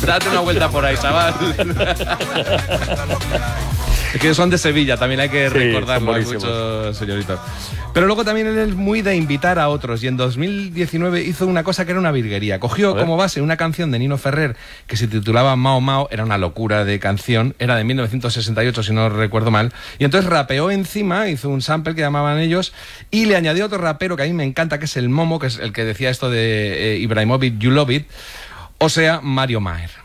Date una vuelta por ahí, chaval. Es que son de Sevilla, también hay que recordarlo, hay muchos señoritos. Pero luego también él es muy de invitar a otros, y en 2019 hizo una cosa que era una virguería. Cogió como base una canción de Nino Ferrer que se titulaba Mao Mao, era una locura de canción, era de 1968 si no recuerdo mal, y entonces rapeó encima, hizo un sample que llamaban ellos, y le añadió otro rapero que a mí me encanta, que es el Momo, que es el que decía esto de Ibrahimovic, You Love It, o sea, Mario Maer.